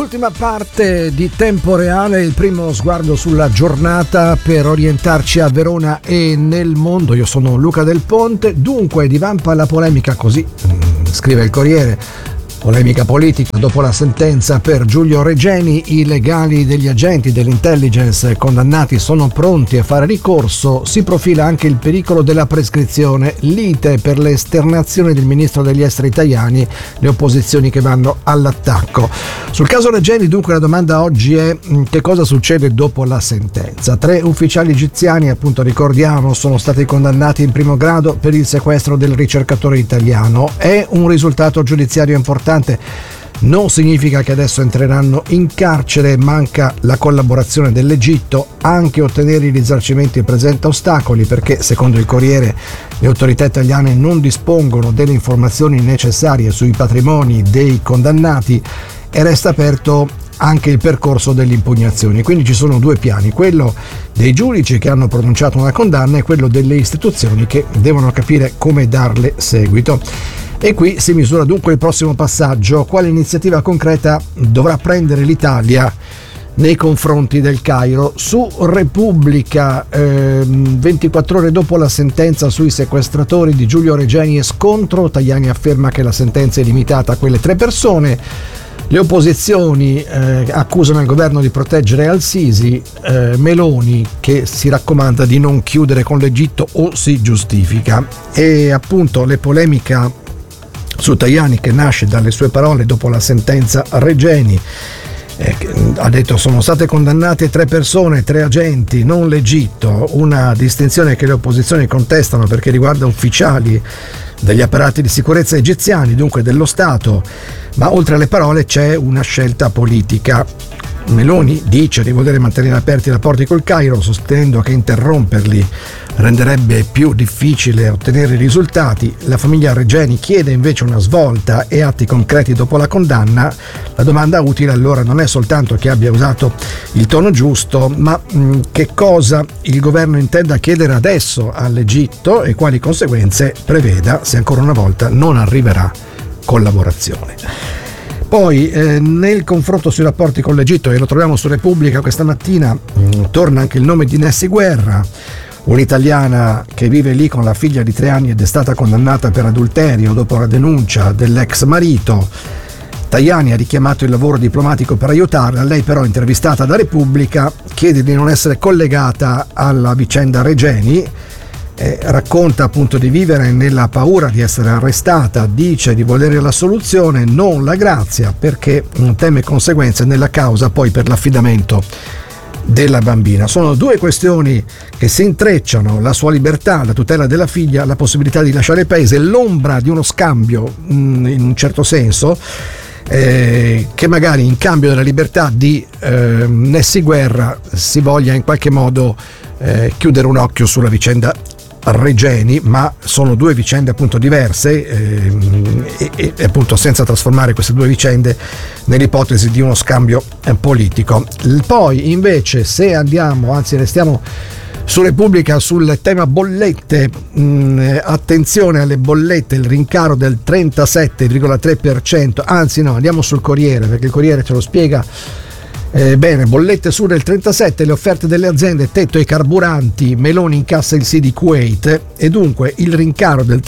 Ultima parte di Tempo Reale, il primo sguardo sulla giornata per orientarci a Verona e nel mondo. Io sono Luca Del Ponte. Dunque divampa la polemica, così scrive il Corriere. Polemica politica dopo la sentenza per Giulio Regeni. I legali degli agenti dell'intelligence condannati sono pronti a fare ricorso. Si profila anche il pericolo della prescrizione. Lite per le esternazioni del ministro degli esteri Tajani, le opposizioni che vanno all'attacco. Sul caso Regeni, dunque, la domanda oggi è: che cosa succede dopo la sentenza? 3 ufficiali egiziani, appunto ricordiamo, sono stati condannati in primo grado per il sequestro del ricercatore italiano. È un risultato giudiziario importante. Non significa che adesso entreranno in carcere, manca la collaborazione dell'Egitto. Anche ottenere i risarcimenti presenta ostacoli, perché secondo il Corriere le autorità italiane non dispongono delle informazioni necessarie sui patrimoni dei condannati e resta aperto anche il percorso delle impugnazioni. Quindi ci sono 2 piani: quello dei giudici che hanno pronunciato una condanna e quello delle istituzioni che devono capire come darle seguito. E qui si misura dunque il prossimo passaggio: quale iniziativa concreta dovrà prendere l'Italia nei confronti del Cairo. Su Repubblica, 24 ore dopo la sentenza sui sequestratori di Giulio Regeni e scontro, Tajani afferma che la sentenza è limitata a quelle 3 persone. Le opposizioni accusano il governo di proteggere Al-Sisi, Meloni che si raccomanda di non chiudere con l'Egitto o si giustifica. E appunto le polemica su Tajani, che nasce dalle sue parole dopo la sentenza Regeni. Ha detto: sono state condannate 3 persone, 3 agenti, non l'Egitto. Una distinzione che le opposizioni contestano perché riguarda ufficiali degli apparati di sicurezza egiziani, dunque dello Stato. Ma oltre alle parole c'è una scelta politica. Meloni dice di voler mantenere aperti i rapporti col Cairo, sostenendo che interromperli renderebbe più difficile ottenere risultati. La famiglia Regeni chiede invece una svolta e atti concreti dopo la condanna. La domanda utile allora non è soltanto che abbia usato il tono giusto, ma che cosa il governo intenda chiedere adesso all'Egitto e quali conseguenze preveda se ancora una volta non arriverà collaborazione. Poi nel confronto sui rapporti con l'Egitto, e lo troviamo su Repubblica questa mattina, torna anche il nome di Nessy Guerra, un'italiana che vive lì con la figlia di 3 anni ed è stata condannata per adulterio dopo la denuncia dell'ex marito. Tajani ha richiamato il lavoro diplomatico per aiutarla. Lei però, intervistata da Repubblica, chiede di non essere collegata alla vicenda Regeni. Racconta appunto di vivere nella paura di essere arrestata, dice di volere la soluzione, non la grazia, perché teme conseguenze nella causa poi per l'affidamento della bambina. Sono 2 questioni che si intrecciano: la sua libertà, la tutela della figlia, la possibilità di lasciare il paese, l'ombra di uno scambio in un certo senso, che magari in cambio della libertà di Nessy Guerra si voglia in qualche modo chiudere un occhio sulla vicenda Regeni, ma sono 2 vicende appunto diverse e appunto senza trasformare queste 2 vicende nell'ipotesi di uno scambio politico. Poi invece, se andiamo, anzi restiamo su Repubblica sul tema bollette, attenzione alle bollette, il rincaro del 37,3%, anzi no, andiamo sul Corriere, perché il Corriere ce lo spiega bene. Bollette su del 37, le offerte delle aziende, tetto ai carburanti, Meloni incassa il sì di Kuwait, e dunque il rincaro del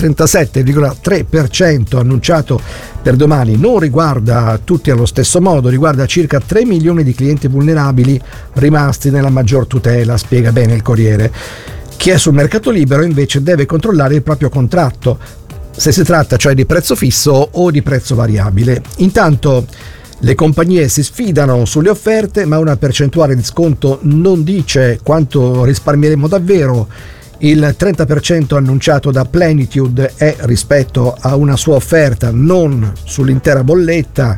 37,3% annunciato per domani non riguarda tutti allo stesso modo, riguarda circa 3 milioni di clienti vulnerabili rimasti nella maggior tutela, spiega bene il Corriere. Chi è sul mercato libero invece deve controllare il proprio contratto, se si tratta cioè di prezzo fisso o di prezzo variabile. Intanto le compagnie si sfidano sulle offerte, ma una percentuale di sconto non dice quanto risparmieremo davvero. Il 30% annunciato da Plenitude è rispetto a una sua offerta, non sull'intera bolletta.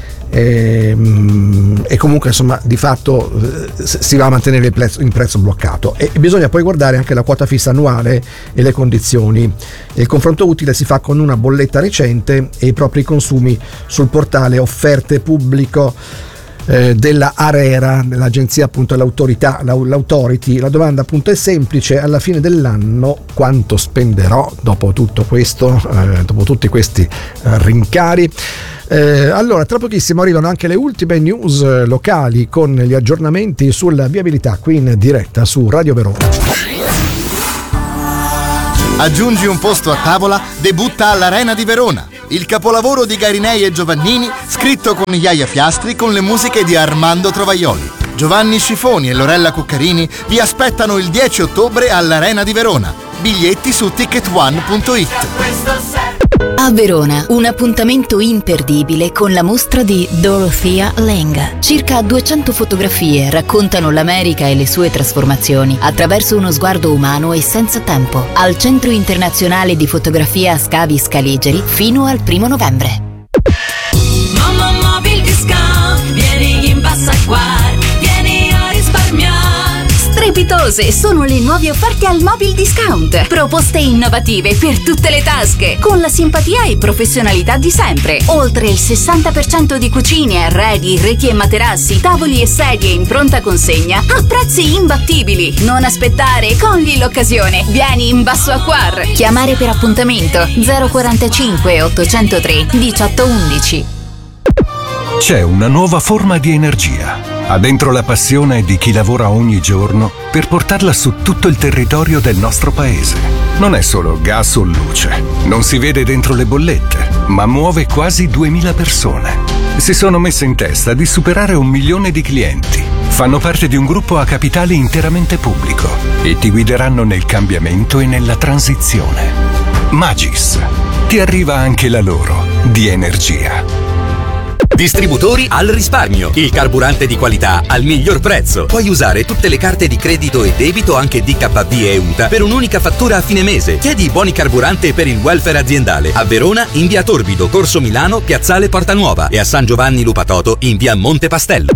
E comunque insomma di fatto si va a mantenere il prezzo bloccato, e bisogna poi guardare anche la quota fissa annuale e le condizioni. Il confronto utile si fa con una bolletta recente e i propri consumi sul portale Offerte Pubblico. della ARERA, dell'agenzia appunto l'autority. La domanda appunto è semplice: alla fine dell'anno quanto spenderò dopo tutto questo, dopo tutti questi rincari? Allora, tra pochissimo arrivano anche le ultime news locali con gli aggiornamenti sulla viabilità qui in diretta su Radio Verona. Aggiungi un posto a tavola, debutta all'Arena di Verona. Il capolavoro di Garinei e Giovannini, scritto con Iaia Fiastri con le musiche di Armando Trovaioli. Giovanni Scifoni e Lorella Cuccarini vi aspettano il 10 ottobre all'Arena di Verona. Biglietti su ticketone.it. A Verona, un appuntamento imperdibile con la mostra di Dorothea Lange. Circa 200 fotografie raccontano l'America e le sue trasformazioni attraverso uno sguardo umano e senza tempo. Al Centro Internazionale di Fotografia Scavi Scaligeri fino al 1 novembre. Mamma Mobil Discount, vieni in Bassaguar, vieni a risparmiare. Strepitose sono le nuove offerte al Mobil Discount. Proposte innovative per tutte le tasche, con la simpatia e professionalità di sempre. Oltre il 60% di cucine, arredi, reti e materassi, tavoli e sedie in pronta consegna a prezzi imbattibili. Non aspettare, cogli l'occasione. Vieni in Basso Acquar. Chiamare per appuntamento 045 803 1811. C'è una nuova forma di energia. Ha dentro la passione di chi lavora ogni giorno per portarla su tutto il territorio del nostro paese. Non è solo gas o luce, non si vede dentro le bollette, ma muove quasi 2000 persone. Si sono messe in testa di superare 1 milione di clienti. Fanno parte di un gruppo a capitale interamente pubblico e ti guideranno nel cambiamento e nella transizione. Magis. Ti arriva anche la loro di energia. Distributori al risparmio, il carburante di qualità al miglior prezzo. Puoi usare tutte le carte di credito e debito, anche DKV e UTA, per un'unica fattura a fine mese. Chiedi i buoni carburante per il welfare aziendale. A Verona in via Torbido, Corso Milano, Piazzale Porta Nuova, e a San Giovanni Lupatoto in via Monte Pastello.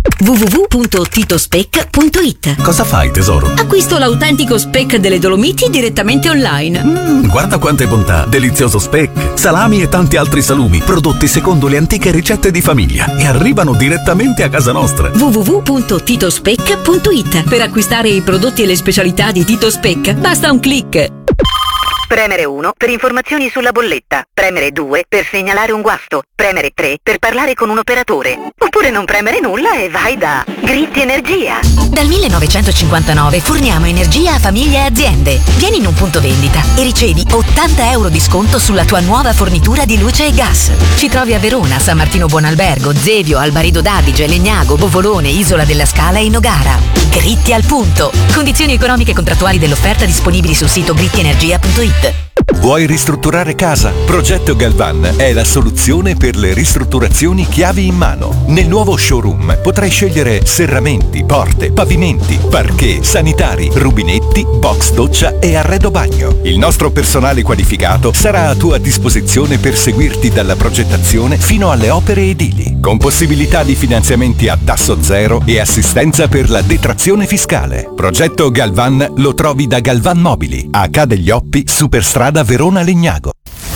www.titospec.it. Cosa fai, tesoro? Acquisto l'autentico speck delle Dolomiti direttamente online. Guarda quante bontà! Delizioso speck, salami e tanti altri salumi, prodotti secondo le antiche ricette di famiglia e arrivano direttamente a casa nostra. www.titospec.it. Per acquistare i prodotti e le specialità di Tito Spec basta un click. Premere 1 per informazioni sulla bolletta. Premere 2 per segnalare un guasto. Premere 3 per parlare con un operatore. Oppure non premere nulla e vai da Gritti Energia. Dal 1959 forniamo energia a famiglie e aziende. Vieni in un punto vendita e ricevi 80 euro di sconto sulla tua nuova fornitura di luce e gas. Ci trovi a Verona, San Martino Buonalbergo, Zevio, Albarido d'Adige, Legnago, Bovolone, Isola della Scala e Nogara. Gritti al punto. Condizioni economiche e contrattuali dell'offerta disponibili sul sito grittienergia.it. Vuoi ristrutturare casa? Progetto Galvan è la soluzione per le ristrutturazioni chiavi in mano. Nel nuovo showroom potrai scegliere serramenti, porte, pavimenti, parquet, sanitari, rubinetti, box doccia e arredo bagno. Il nostro personale qualificato sarà a tua disposizione per seguirti dalla progettazione fino alle opere edili, con possibilità di finanziamenti a tasso zero e assistenza per la detrazione fiscale. Progetto Galvan lo trovi da Galvan Mobili, a Ca' degli Oppi, Superstrada Verona Legnago.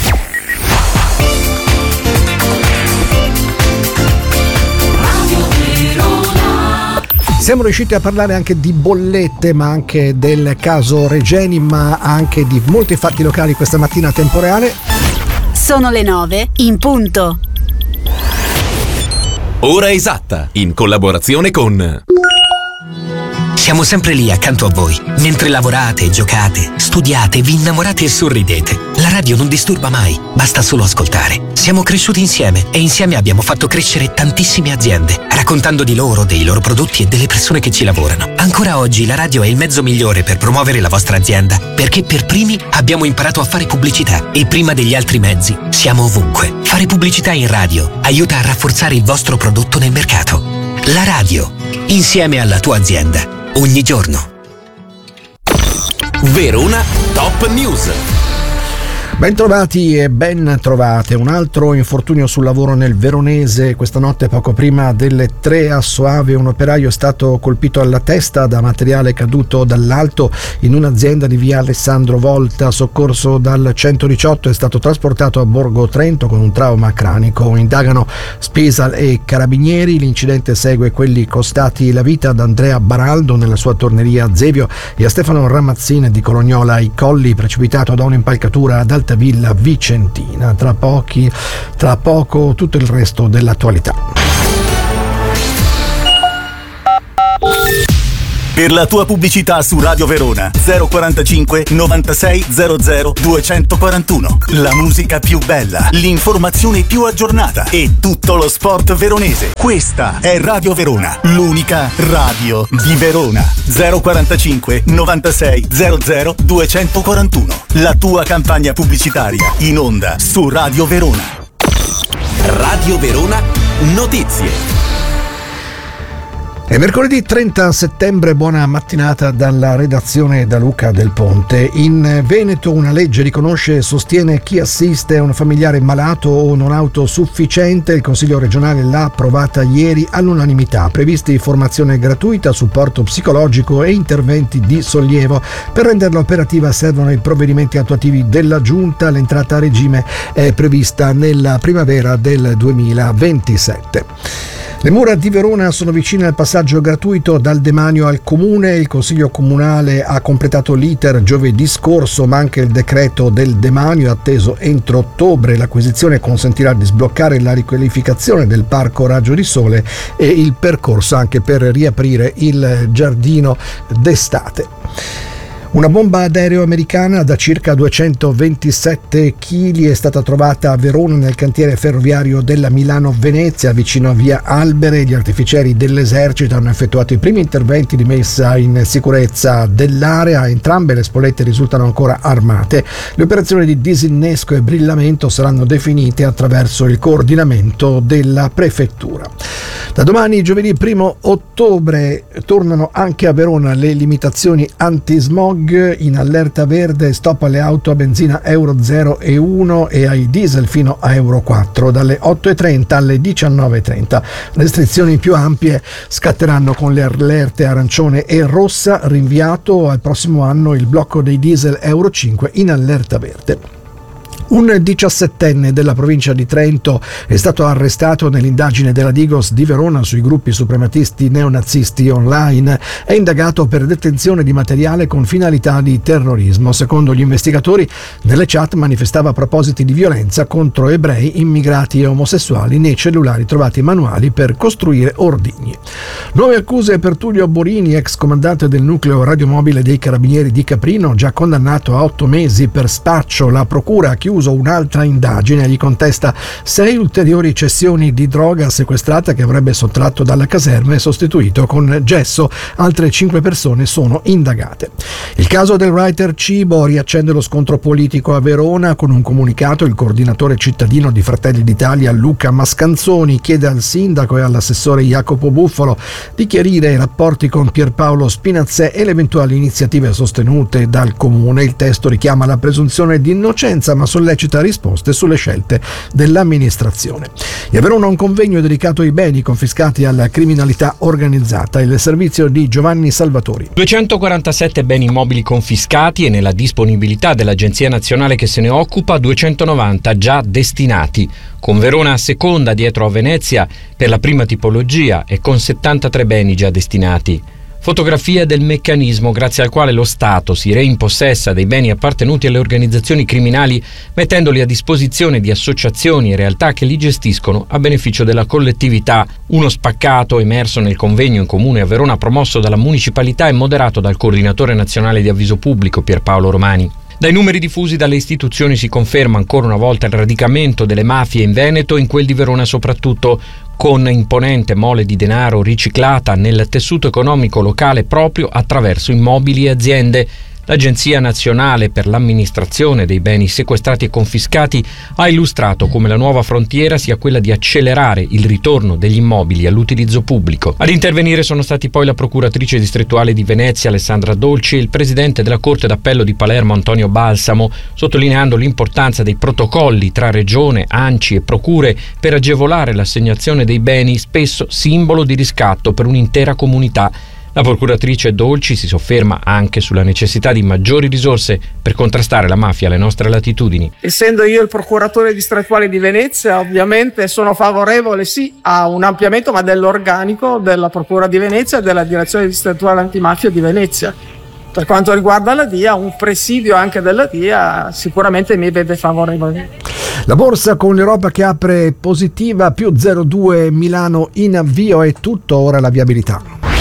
Siamo riusciti a parlare anche di bollette, ma anche del caso Regeni, ma anche di molti fatti locali questa mattina a tempo reale. Sono le 9 in punto. Ora esatta, in collaborazione con... Siamo sempre lì accanto a voi, mentre lavorate, giocate, studiate, vi innamorate e sorridete. La radio non disturba mai, basta solo ascoltare. Siamo cresciuti insieme e insieme abbiamo fatto crescere tantissime aziende, raccontando di loro, dei loro prodotti e delle persone che ci lavorano. Ancora oggi la radio è il mezzo migliore per promuovere la vostra azienda, perché per primi abbiamo imparato a fare pubblicità e prima degli altri mezzi siamo ovunque. Fare pubblicità in radio aiuta a rafforzare il vostro prodotto nel mercato. La radio, insieme alla tua azienda. Ogni giorno. Verona Top News. Bentrovati e ben trovate. Un altro infortunio sul lavoro nel Veronese. Questa notte, poco prima delle 3 a Soave, un operaio è stato colpito alla testa da materiale caduto dall'alto in un'azienda di via Alessandro Volta. Soccorso dal 118, è stato trasportato a Borgo Trento con un trauma cranico. Indagano Spisal e Carabinieri. L'incidente segue quelli costati la vita ad Andrea Baraldo nella sua torneria a Zevio e a Stefano Ramazzini di Colognola ai Colli, precipitato da un'impalcatura ad Altavilla Vicentina. Tra poco tutto il resto dell'attualità. Per la tua pubblicità su Radio Verona 045 96 00 241. La musica più bella, l'informazione più aggiornata e tutto lo sport veronese. Questa è Radio Verona, l'unica radio di Verona. 045 96 00 241. La tua campagna pubblicitaria in onda su Radio Verona. Radio Verona Notizie. È mercoledì 30 settembre, buona mattinata dalla redazione da Luca Del Ponte. In Veneto una legge riconosce e sostiene chi assiste a un familiare malato o non autosufficiente. Il Consiglio regionale l'ha approvata ieri all'unanimità. Previsti formazione gratuita, supporto psicologico e interventi di sollievo. Per renderla operativa servono i provvedimenti attuativi della Giunta. L'entrata a regime è prevista nella primavera del 2027. Le mura di Verona sono vicine al passaggio gratuito dal demanio al comune. Il Consiglio comunale ha completato l'iter giovedì scorso, ma anche il decreto del demanio è atteso entro ottobre. L'acquisizione consentirà di sbloccare la riqualificazione del parco Raggio di Sole e il percorso anche per riaprire il giardino d'estate. Una bomba aereo americana da circa 227 kg è stata trovata a Verona nel cantiere ferroviario della Milano-Venezia, vicino a via Albere. Gli artificieri dell'esercito hanno effettuato i primi interventi di messa in sicurezza dell'area. Entrambe le spolette risultano ancora armate. Le operazioni di disinnesco e brillamento saranno definite attraverso il coordinamento della prefettura. Da domani, giovedì 1 ottobre, tornano anche a Verona le limitazioni antismog. In allerta verde stop alle auto a benzina Euro 0 e 1 e ai diesel fino a Euro 4 dalle 8.30 alle 19.30. Restrizioni più ampie scatteranno con le allerte arancione e rossa. Rinviato al prossimo anno il blocco dei diesel Euro 5 in allerta verde. Un 17enne della provincia di Trento è stato arrestato nell'indagine della Digos di Verona sui gruppi suprematisti neonazisti online. È indagato per detenzione di materiale con finalità di terrorismo. Secondo gli investigatori, nelle chat manifestava propositi di violenza contro ebrei, immigrati e omosessuali. Nei cellulari trovati manuali per costruire ordigni. Nuove accuse per Tullio Borini, ex comandante del nucleo radiomobile dei Carabinieri di Caprino, già condannato a 8 mesi per spaccio. La procura ha chiuso un'altra indagine, gli contesta 6 ulteriori cessioni di droga sequestrata che avrebbe sottratto dalla caserma e sostituito con gesso. Altre 5 persone sono indagate. Il caso del writer Cibo riaccende lo scontro politico a Verona. Con un comunicato il coordinatore cittadino di Fratelli d'Italia Luca Mascanzoni chiede al sindaco e all'assessore Jacopo Buffalo di chiarire i rapporti con Pierpaolo Spinazzè e le eventuali iniziative sostenute dal comune. Il testo richiama la presunzione di innocenza ma sollecita risposte sulle scelte dell'amministrazione. E a Verona un convegno dedicato ai beni confiscati alla criminalità organizzata. Il servizio di Giovanni Salvatori. 247 beni immobili confiscati e nella disponibilità dell'Agenzia Nazionale che se ne occupa 290 già destinati. Con Verona seconda dietro a Venezia per la prima tipologia e con 73 beni già destinati. Fotografia del meccanismo grazie al quale lo Stato si reimpossessa dei beni appartenuti alle organizzazioni criminali mettendoli a disposizione di associazioni e realtà che li gestiscono a beneficio della collettività. Uno spaccato emerso nel convegno in comune a Verona promosso dalla municipalità e moderato dal coordinatore nazionale di avviso pubblico Pierpaolo Romani. Dai numeri diffusi dalle istituzioni si conferma ancora una volta il radicamento delle mafie in Veneto e in quel di Verona soprattutto, con imponente mole di denaro riciclata nel tessuto economico locale proprio attraverso immobili e aziende. L'Agenzia Nazionale per l'Amministrazione dei Beni Sequestrati e Confiscati ha illustrato come la nuova frontiera sia quella di accelerare il ritorno degli immobili all'utilizzo pubblico. Ad intervenire sono stati poi la procuratrice distrettuale di Venezia Alessandra Dolci e il presidente della Corte d'Appello di Palermo Antonio Balsamo, sottolineando l'importanza dei protocolli tra Regione, ANCI e procure per agevolare l'assegnazione dei beni, spesso simbolo di riscatto per un'intera comunità. La procuratrice Dolci si sofferma anche sulla necessità di maggiori risorse per contrastare la mafia alle nostre latitudini. Essendo io il procuratore distrettuale di Venezia, ovviamente sono favorevole sì a un ampliamento, ma dell'organico della Procura di Venezia e della Direzione Distrettuale Antimafia di Venezia. Per quanto riguarda la DIA, un presidio anche della DIA sicuramente mi vede favorevole. La borsa con l'Europa che apre positiva, più 0,2 Milano in avvio, è tutto, ora la viabilità.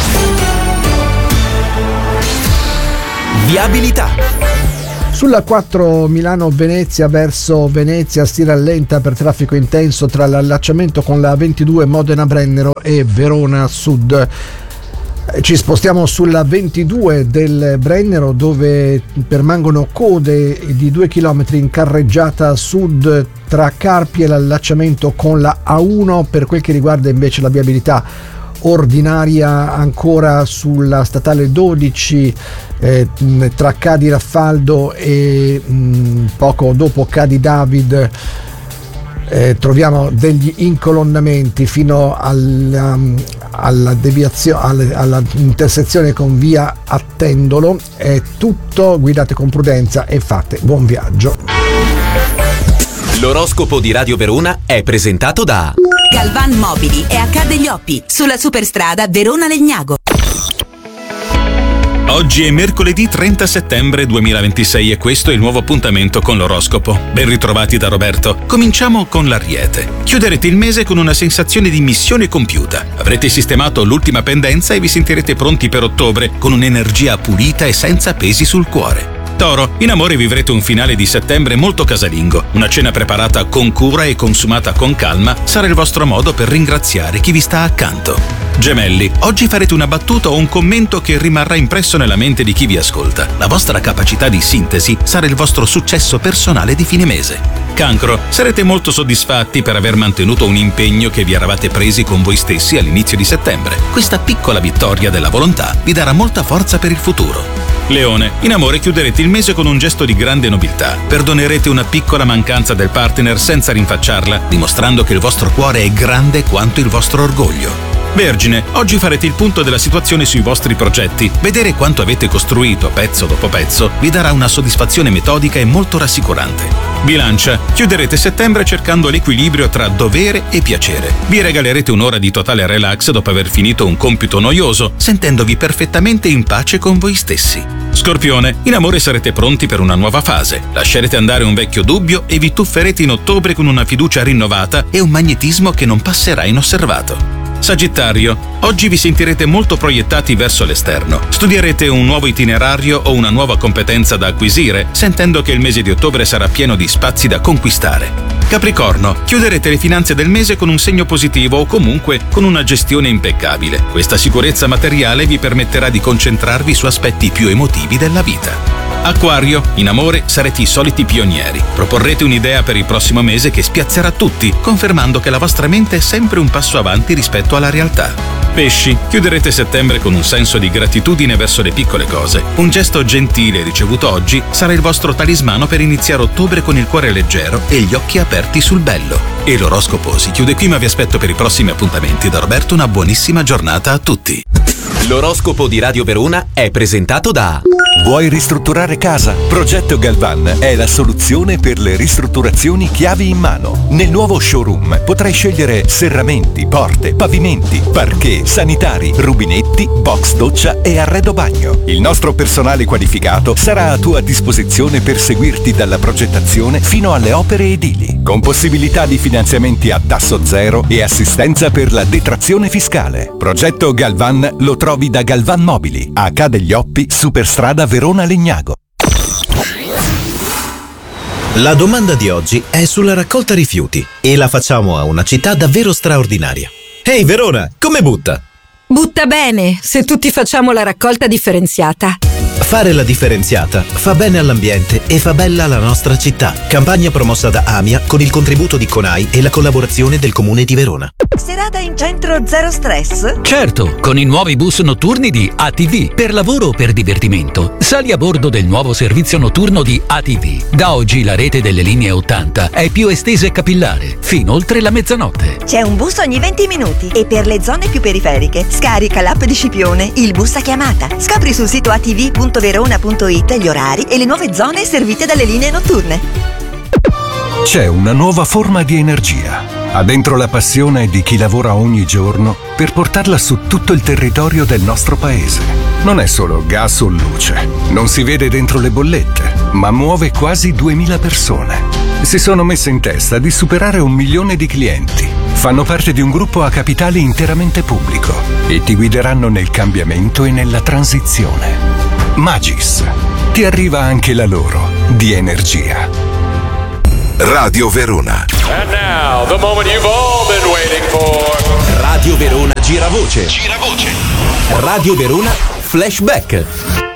Viabilità. Sulla 4 Milano-Venezia verso Venezia si rallenta per traffico intenso tra l'allacciamento con la 22 Modena-Brennero e Verona Sud. Ci spostiamo sulla 22 del Brennero, dove permangono code di 2 km in carreggiata sud tra Carpi e l'allacciamento con la A1. Per quel che riguarda invece la viabilità ordinaria ancora sulla statale 12 tra Cadi Raffaldo e poco dopo Cadi David troviamo degli incolonnamenti fino alla deviazione, alla intersezione con via Attendolo. È tutto, guidate con prudenza e fate buon viaggio. L'oroscopo di Radio Verona è presentato da Galvan Mobili e H degli Oppi, sulla superstrada Verona-Legnago. Oggi è mercoledì 30 settembre 2026 e questo è il nuovo appuntamento con l'oroscopo. Ben ritrovati da Roberto. Cominciamo con l'Ariete. Chiuderete il mese con una sensazione di missione compiuta. Avrete sistemato l'ultima pendenza e vi sentirete pronti per ottobre con un'energia pulita e senza pesi sul cuore. Toro, in amore vivrete un finale di settembre molto casalingo. Una cena preparata con cura e consumata con calma sarà il vostro modo per ringraziare chi vi sta accanto. Gemelli, oggi farete una battuta o un commento che rimarrà impresso nella mente di chi vi ascolta. La vostra capacità di sintesi sarà il vostro successo personale di fine mese. Cancro, sarete molto soddisfatti per aver mantenuto un impegno che vi eravate presi con voi stessi all'inizio di settembre. Questa piccola vittoria della volontà vi darà molta forza per il futuro. Leone, in amore chiuderete il mese con un gesto di grande nobiltà. Perdonerete una piccola mancanza del partner senza rinfacciarla, dimostrando che il vostro cuore è grande quanto il vostro orgoglio. Vergine, oggi farete il punto della situazione sui vostri progetti. Vedere quanto avete costruito pezzo dopo pezzo vi darà una soddisfazione metodica e molto rassicurante. Bilancia, chiuderete settembre cercando l'equilibrio tra dovere e piacere. Vi regalerete un'ora di totale relax dopo aver finito un compito noioso, sentendovi perfettamente in pace con voi stessi. Scorpione, in amore sarete pronti per una nuova fase. Lascerete andare un vecchio dubbio e vi tufferete in ottobre con una fiducia rinnovata e un magnetismo che non passerà inosservato. Sagittario, oggi vi sentirete molto proiettati verso l'esterno. Studierete un nuovo itinerario o una nuova competenza da acquisire, sentendo che il mese di ottobre sarà pieno di spazi da conquistare. Capricorno, chiuderete le finanze del mese con un segno positivo o comunque con una gestione impeccabile. Questa sicurezza materiale vi permetterà di concentrarvi su aspetti più emotivi della vita. Acquario, in amore sarete i soliti pionieri. Proporrete un'idea per il prossimo mese che spiazzerà tutti, confermando che la vostra mente è sempre un passo avanti rispetto alla realtà. Pesci, chiuderete settembre con un senso di gratitudine verso le piccole cose. Un gesto gentile ricevuto oggi sarà il vostro talismano per iniziare ottobre con il cuore leggero e gli occhi aperti sul bello. E l'oroscopo si chiude qui, ma vi aspetto per i prossimi appuntamenti. Da Roberto una buonissima giornata a tutti. L'oroscopo di Radio Verona è presentato da... Vuoi ristrutturare casa? Progetto Galvan è la soluzione per le ristrutturazioni chiavi in mano. Nel nuovo showroom potrai scegliere serramenti, porte, pavimenti, parquet, sanitari, rubinetti, box doccia e arredo bagno. Il nostro personale qualificato sarà a tua disposizione per seguirti dalla progettazione fino alle opere edili, con possibilità di finanziamenti a tasso zero e assistenza per la detrazione fiscale. Progetto Galvan lo trovi da Galvan Mobili, H degli Oppi, Superstrada Verona-Legnago. La domanda di oggi è sulla raccolta rifiuti e la facciamo a una città davvero straordinaria. Ehi Verona, come butta? Butta bene, se tutti facciamo la raccolta differenziata. Fare la differenziata fa bene all'ambiente e fa bella la nostra città. Campagna promossa da AMIA con il contributo di CONAI e la collaborazione del Comune di Verona. Serata in centro zero stress? Certo, con i nuovi bus notturni di ATV, per lavoro o per divertimento. Sali a bordo del nuovo servizio notturno di ATV. Da oggi la rete delle linee 80 è più estesa e capillare, fino oltre la mezzanotte. C'è un bus ogni 20 minuti e per le zone più periferiche scarica l'app di Scipione, il bus a chiamata. Scopri sul sito atv.verona.it gli orari e le nuove zone servite dalle linee notturne. C'è una nuova forma di energia. Ha dentro la passione di chi lavora ogni giorno per portarla su tutto il territorio del nostro paese. Non è solo gas o luce, non si vede dentro le bollette, ma muove quasi 2000 persone. Si sono messe in testa di superare 1 milione di clienti. Fanno parte di un gruppo a capitale interamente pubblico e ti guideranno nel cambiamento e nella transizione. Magis. Ti arriva anche la loro di energia. Radio Verona. And now, the moment you've all been waiting for. Radio Verona Giravoce. Radio Verona Flashback.